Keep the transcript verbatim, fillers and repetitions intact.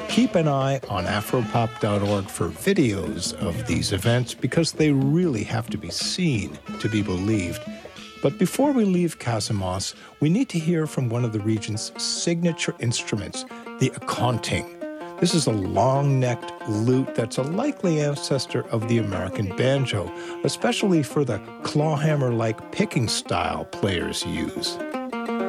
Keep an eye on afropop dot org for videos of these events because they really have to be seen to be believed. But before we leave Casamance, we need to hear from one of the region's signature instruments, the akonting. This is a long-necked lute that's a likely ancestor of the American banjo, especially for the clawhammer-like picking style players use.